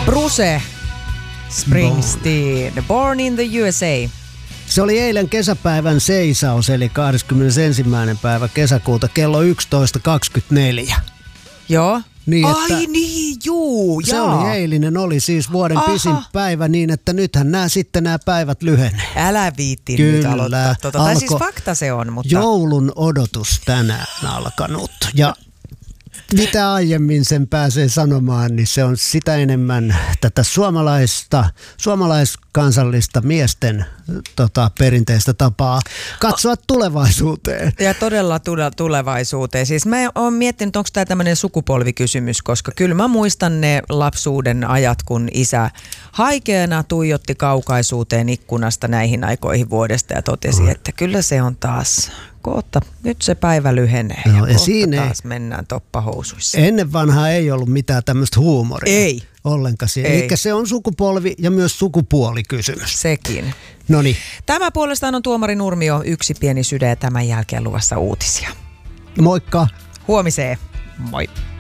Bruce Springsteen, Born in the USA. Se oli eilen kesäpäivän seisaus, eli 21. päivä kesäkuuta kello 11.24. Joo. Niin, ai niin, juu, se oli eilinen, oli siis vuoden pisin päivä niin, että nythän nämä päivät lyhenee. Älä viitti nyt aloittaa. Tai siis fakta se on, mutta... Joulun odotus tänään alkanut ja mitä aiemmin sen pääsee sanomaan, niin se on sitä enemmän tätä suomalaiskansallista miesten perinteistä tapaa katsoa tulevaisuuteen. Ja todella tulevaisuuteen. Siis mä oon miettinyt, onko tämä tämmöinen sukupolvikysymys, koska kyllä mä muistan ne lapsuuden ajat, kun isä haikeana tuijotti kaukaisuuteen ikkunasta näihin aikoihin vuodesta ja totesi, että kyllä se on taas... Kohta, nyt se päivä lyhenee ja kohta siinä taas mennään toppahousuissa. Ennen vanhaa ei ollut mitään tämmöistä huumoria. Ei. Ollenkaan. Eli se on sukupolvi ja myös sukupuolikysymys. Sekin. Noniin. Tämä puolestaan on Tuomari Nurmio, yksi pieni sydä ja tämän jälkeen luvassa uutisia. Moikka. Huomiseen. Moi.